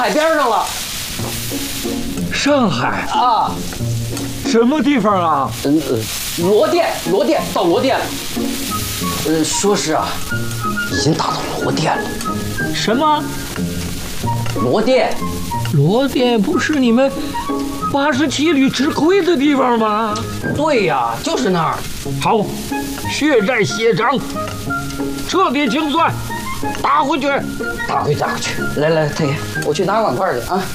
海边上了。 上海啊？ 什么地方啊？ 罗店，到罗店了。说是啊，已经打到罗店了。 什么？ 罗店？ 罗店不是你们87旅吃亏的地方吗？ 对呀，就是那儿。 好，血债血偿，彻底清算，打回去。 打回去。来，太爷，我去拿碗筷去啊。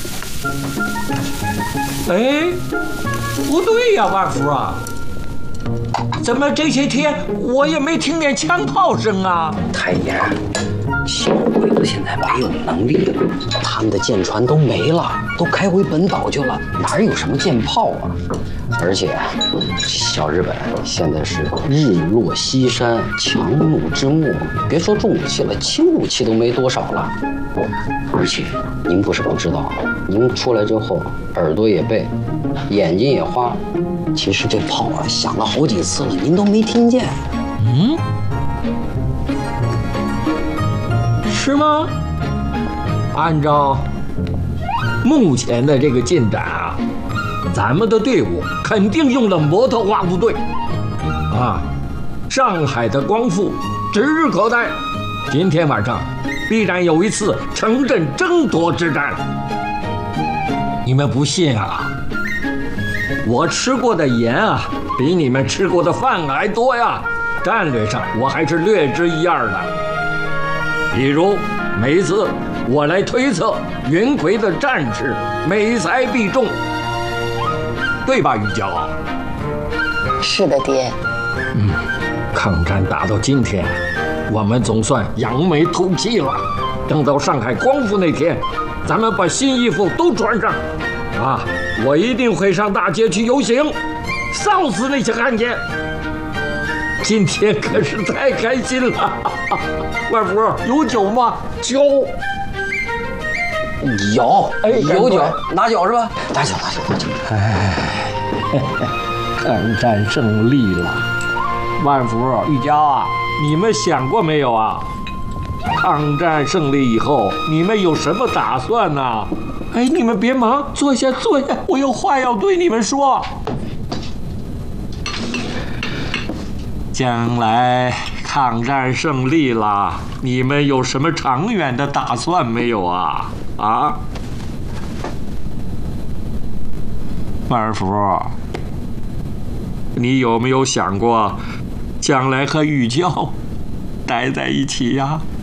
哎，不对呀，万福啊，怎么这些天我也没听见枪炮声啊？ 太爷，小鬼子现在没有能力了，他们的舰船都没了，都开回本岛去了，哪有什么舰炮啊？而且，小日本现在是日落西山，强弩之末，别说重武器了，轻武器都没多少了。而且您不是不知道，您出来之后耳朵也背，眼睛也花，其实这炮啊响了好几次了，您都没听见。 是吗？按照目前的这个进展啊，咱们的队伍肯定用了摩托化部队啊，上海的光复指日可待。今天晚上必然有一次城镇争夺之战。你们不信啊？我吃过的盐啊，比你们吃过的饭还多呀。战略上我还是略知一二的。比如每次我来推测云魁的战士，每猜必中，对吧，玉娇？ 是的，爹。 抗战打到今天，我们总算扬眉吐气了。等到上海光复那天，咱们把新衣服都穿上，啊，我一定会上大街去游行，烧死那些汉奸。今天可是太开心了。万福，有酒吗？酒。 有，有酒，拿酒是吧？拿酒。 抗战胜利了，万福、玉娇啊，你们想过没有啊？抗战胜利以后，你们有什么打算呢？哎，你们别忙，坐下，我有话要对你们说。将来抗战胜利了，你们有什么长远的打算没有啊？啊？万儿福，你有没有想过，将来和玉娇待在一起呀？